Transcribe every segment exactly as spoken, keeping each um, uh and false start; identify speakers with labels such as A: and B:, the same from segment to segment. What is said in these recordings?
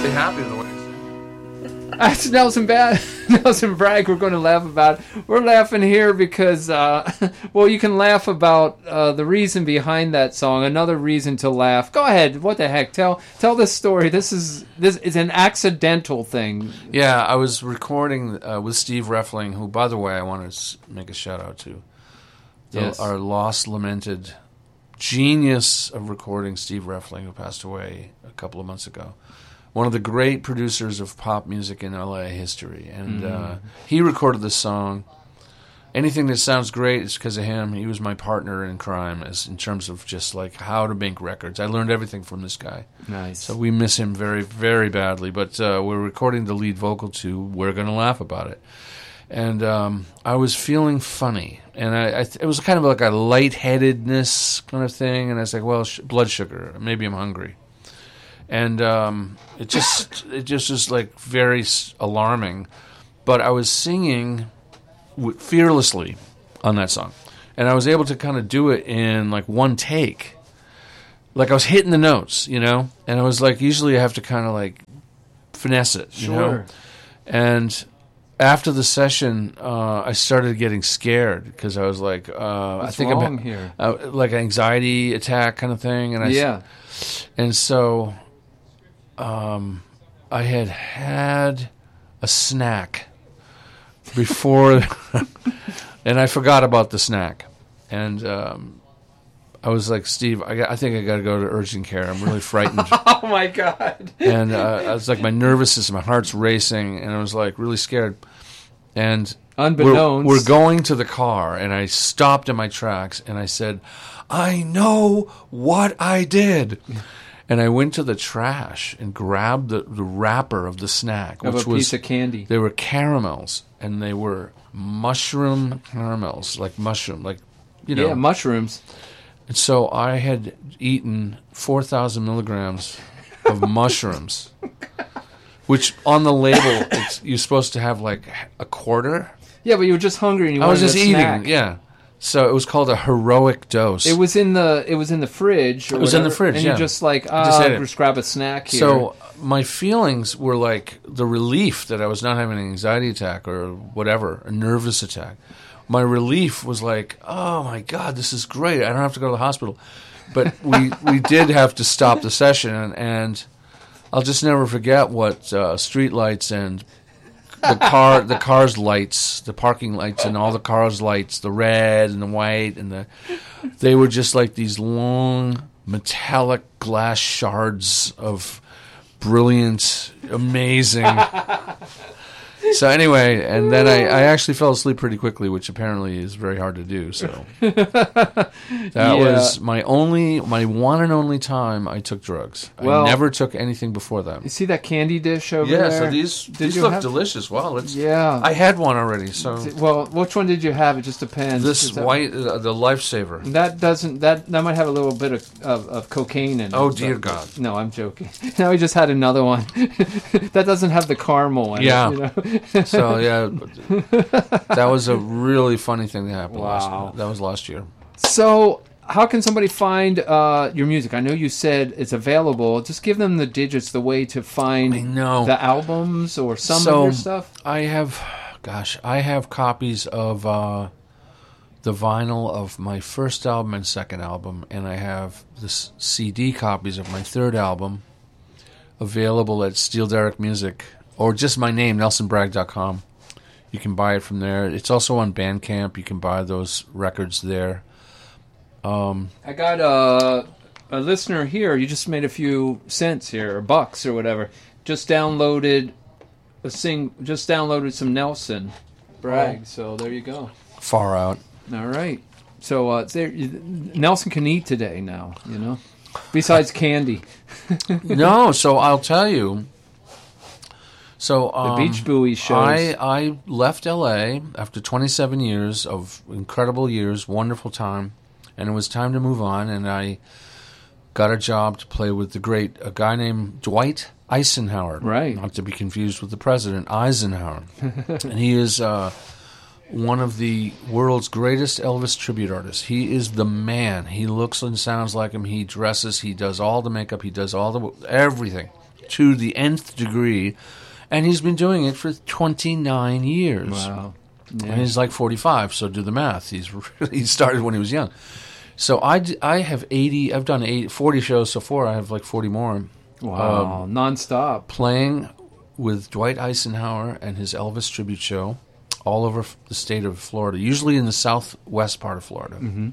A: Be happy with the way.
B: That's Nelson ba- Nelson Bragg. We're going to laugh about. We're laughing here because, uh, well, you can laugh about uh, the reason behind that song. Another reason to laugh. Go ahead. What the heck? Tell tell this story. This is this is an accidental thing.
A: Yeah, I was recording uh, with Steve Reffling, who, by the way, I want to make a shout out to. The,
B: Yes.
A: Our lost, lamented genius of recording, Steve Reffling, who passed away a couple of months ago. One of the great producers of pop music in L A history. And
B: Mm-hmm.
A: uh, he recorded this song. Anything that sounds great is because of him. He was my partner in crime as in terms of just like how to make records. I learned everything from this guy.
B: Nice.
A: So we miss him very, very badly. But uh, we're recording the lead vocal to We're Gonna Laugh About It. And um, I was feeling funny. And I, I it was kind of like a lightheadedness kind of thing. And I was like, well, sh- blood sugar. Maybe I'm hungry. And um, it just it just was like very s- alarming. But I was singing w- fearlessly on that song. And I was able to kind of do it in like one take. Like I was hitting the notes, you know? And I was like, usually I have to kind of like finesse it, you know?
B: Sure.
A: And after the session, uh, I started getting scared because I was like, uh, I
B: What's
A: think
B: wrong
A: I'm
B: here?
A: uh, like an anxiety attack kind of thing. And I,
B: Yeah.
A: and so um, I had had a snack before, and I forgot about the snack. And um, I was like, Steve, I, got, I think I got to go to urgent care. I'm really frightened.
B: Oh my God.
A: And uh, I was like, my nervous system, my heart's racing, and I was like really scared. And
B: Unbeknownst.
A: we're, we're going to the car, and I stopped in my tracks, and I said, I know what I did. And I went to the trash and grabbed the, the wrapper of the snack,
B: Of
A: which
B: a
A: was
B: piece of candy.
A: they were caramels, and they were mushroom caramels, like mushroom, like you know.
B: Yeah, mushrooms.
A: And so I had eaten four thousand milligrams of mushrooms, which on the label it's, you're supposed to have like a quarter.
B: Yeah, but you were just hungry and you
A: I was
B: wanted
A: just
B: a
A: eating,
B: snack.
A: yeah. So it was called a heroic dose.
B: It was in the it was in the fridge. Or
A: It was in the
B: whatever,
A: fridge,
B: and
A: yeah.
B: you just like ah,
A: just ate it.
B: just grab a snack here.
A: So my feelings were like the relief that I was not having an anxiety attack or whatever, a nervous attack. My relief was like, oh my God, this is great. I don't have to go to the hospital. But we, we did have to stop the session, and, and I'll just never forget what uh, street lights and the car the car's lights, the parking lights and all the cars' lights, the red and the white and the they were just like these long metallic glass shards of brilliant, amazing. So anyway, and then I, I actually fell asleep pretty quickly, which apparently is very hard to do. So that
B: Yeah.
A: was my only, my one and only time I took drugs.
B: Well-
A: I never took anything before that.
B: you see that candy dish over
A: Yeah,
B: there?
A: so these
B: Did
A: these
B: you
A: look
B: have-
A: delicious. Wow, let's.
B: Yeah.
A: I had one already. So
B: Well, which one did you have? It just depends.
A: this
B: Is that-
A: white, uh, the Lifesaver.
B: That doesn't that that might have a little bit of of, of cocaine in it.
A: Oh, dear
B: but-
A: God.
B: No, I'm joking. Now we just had another one that doesn't have the caramel in
A: Yeah.
B: it. You know?
A: So yeah, that was a really funny thing that happened.
B: Wow.
A: Last, that was last year.
B: So, how can somebody find uh, your music? I know you said it's available. Just give them the digits, the way to find
A: I know.
B: the albums or some
A: So,
B: of your stuff.
A: I have, gosh, I have copies of uh, the vinyl of my first album and second album, and I have the s- C D copies of my third album available at Steel Derrick Music, or just my name, nelson bragg dot com. You can buy it from there. It's also on Bandcamp. You can buy those records there.
B: I got a, a listener here. You just made a few cents here, or bucks, or whatever. Just downloaded a sing. Just downloaded some Nelson Bragg.
A: Oh.
B: So there you go.
A: Far out.
B: All right. So uh, there, Nelson can eat today now. You know, besides candy,
A: No, so I'll tell you. So
B: the
A: um,
B: Beach Buoy shows.
A: I, I left L A after twenty-seven years of incredible years, wonderful time, and it was time to move on. And I got a job to play with the great a guy named Dwight Eisenhower,
B: Right.
A: Not to be confused with the president Eisenhower, and he is uh, one of the world's greatest Elvis tribute artists. He is the man. He looks and sounds like him. He dresses. He does all the makeup. He does all the everything. to the nth degree, and he's been doing it for twenty-nine years.
B: Wow. Yeah.
A: And he's like forty-five, so do the math. He's really, he started when he was young. So I, d- I have eighty, I've done eighty, forty shows so far. I have like forty more.
B: Wow, um, nonstop.
A: Playing with Dwight Eisenhower and his Elvis tribute show all over the state of Florida, usually in the southwest part of Florida.
B: Mm-hmm.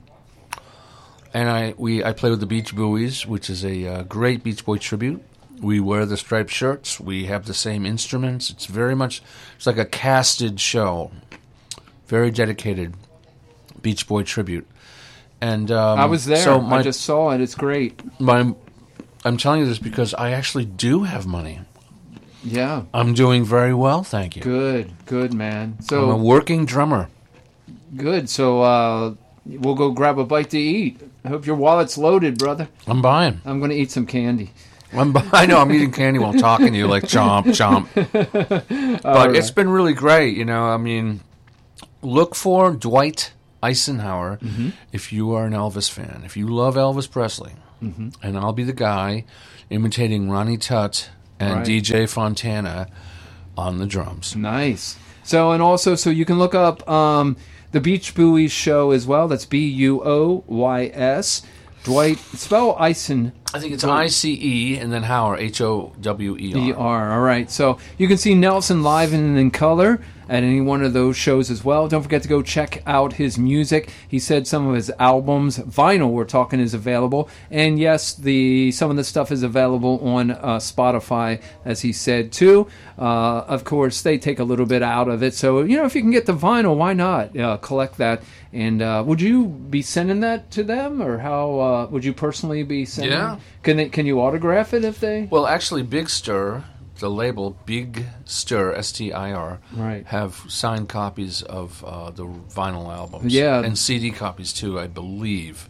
A: And I we I play with the Beach Boys, which is a uh, great Beach Boy tribute. We wear the striped shirts. We have the same instruments. It's very much, it's like a casted show. Very dedicated Beach Boy tribute. And um,
B: I was there.
A: So my,
B: I just saw it. It's great.
A: My, I'm telling you this because I actually do have money.
B: Yeah.
A: I'm doing very well, thank you.
B: Good, good, man. So
A: I'm a working drummer.
B: Good. So uh, we'll go grab a bite to eat. I hope your wallet's loaded, brother.
A: I'm buying.
B: I'm going to eat some candy.
A: I'm, I know, I'm eating candy while talking to you, like chomp, chomp. But right. It's been really great, you know. I mean, look for Dwight Eisenhower mm-hmm. if you are an Elvis fan. If you love Elvis Presley, mm-hmm. and I'll be the guy imitating Ronnie Tutt and right. D J Fontana on the drums.
B: Nice. So, and also, so you can look up um, the Beach Boys show as well. That's B U O Y S. Dwight, spell Eisen.
A: I think it's I C E and then Hauer, H O W E R.
B: E R, all right. So you can see Nelson live and in color at any one of those shows as well. Don't forget to go check out his music. He said some of his albums, vinyl we're talking, is available. And yes, the some of the stuff is available on uh, Spotify, as he said, too. Uh, of course, they take a little bit out of it. So, you know, if you can get the vinyl, why not uh, collect that? And uh, would you be sending that to them, or how uh, would you personally be sending?
A: Yeah.
B: Can they, can you autograph it if they?
A: Well, actually, Big Stir, the label Big Stir, S T I R,
B: right.
A: have signed copies of uh, the vinyl albums.
B: Yeah.
A: And C D copies, too, I believe,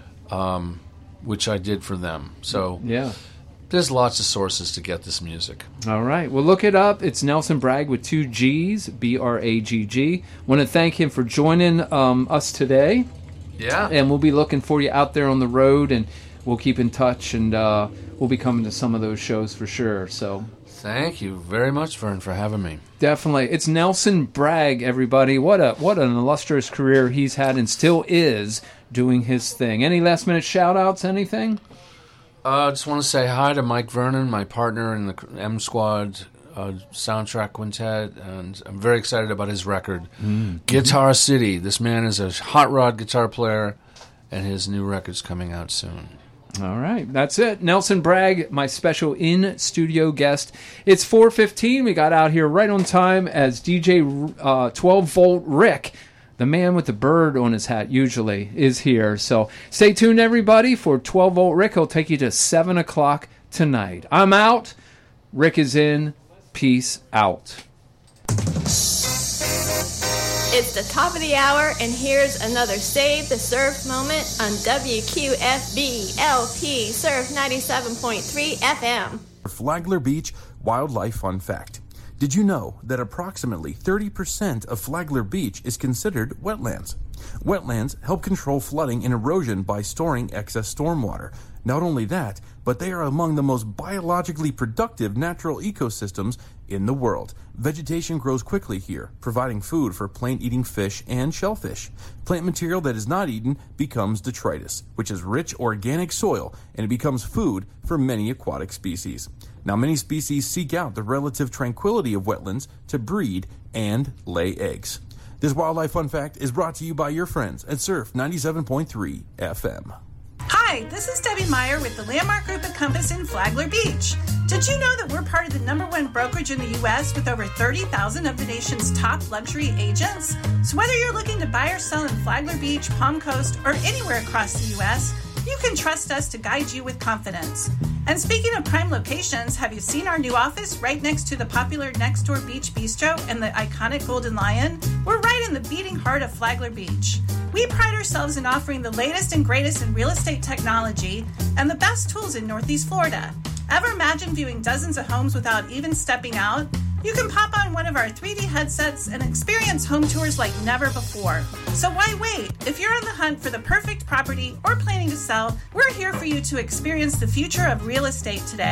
A: um, which I did for them. So
B: yeah.
A: There's lots of sources to get this music.
B: All right. Well, look it up. It's Nelson Bragg with two G's, B R A G G. Want to thank him for joining um, us today.
A: Yeah.
B: And we'll be looking for you out there on the road, and we'll keep in touch, and uh, we'll be coming to some of those shows for sure. So
A: thank you very much, Vern, for having me.
B: Definitely. It's Nelson Bragg, everybody. What a what an illustrious career he's had and still is doing his thing. Any last-minute shout-outs, anything?
A: I uh, just want to say hi to Mike Vernon, my partner in the M Squad uh, soundtrack quintet, and I'm very excited about his record, mm. Guitar City. This man is a hot rod guitar player, and his new record's coming out soon.
B: All right, that's it. Nelson Bragg, my special in-studio guest. It's four fifteen. We got out here right on time as D J uh, twelve-volt Rick, the man with the bird on his hat usually, is here. So stay tuned, everybody, for twelve-volt Rick. He'll take you to seven o'clock tonight. I'm out. Rick is in. Peace out.
C: It's the top of the hour, and here's another Save the Surf moment on W Q F B L P Surf ninety-seven point three F M.
D: Flagler Beach Wildlife Fun Fact. Did you know that approximately thirty percent of Flagler Beach is considered wetlands? Wetlands help control flooding and erosion by storing excess stormwater. Not only that, but they are among the most biologically productive natural ecosystems in the world. Vegetation grows quickly here, providing food for plant-eating fish and shellfish. Plant material that is not eaten becomes detritus, which is rich organic soil, and it becomes food for many aquatic species. Now, many species seek out the relative tranquility of wetlands to breed and lay eggs. This Wildlife Fun Fact is brought to you by your friends at Surf ninety-seven point three F M.
E: Hi, this is Debbie Meyer with the Landmark Group at Compass in Flagler Beach. Did you know that we're part of the number one brokerage in the U S with over thirty thousand of the nation's top luxury agents? So whether you're looking to buy or sell in Flagler Beach, Palm Coast, or anywhere across the U S, you can trust us to guide you with confidence. And speaking of prime locations, have you seen our new office right next to the popular Next Door Beach Bistro and the iconic Golden Lion? We're right in the beating heart of Flagler Beach. We pride ourselves in offering the latest and greatest in real estate technology and the best tools in Northeast Florida. Ever imagine viewing dozens of homes without even stepping out? You can pop on one of our three D headsets and experience home tours like never before. So why wait? If you're on the hunt for the perfect property or planning to sell, we're here for you to experience the future of real estate today.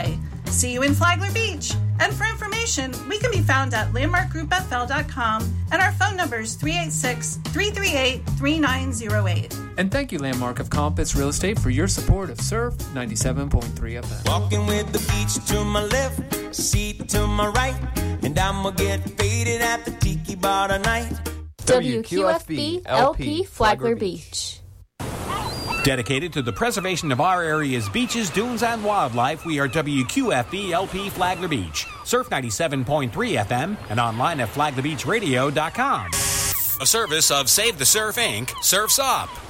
E: See you in Flagler Beach. And for information, we can be found at landmark group f l dot com, and our phone number is three eight six, three three eight, three nine zero eight.
B: And thank you, Landmark of Compass Real Estate, for your support of Surf ninety-seven point three F M.
F: Walking with the beach to my left, seat to my right, and I'ma get faded at the tiki bar tonight.
C: W Q F B L P Flagler Beach.
G: Dedicated to the preservation of our area's beaches, dunes, and wildlife, we are W Q F B L P Flagler Beach, Surf ninety-seven point three F M, and online at flagler beach radio dot com. A service of Save the Surf, Incorporated. Surf's Up.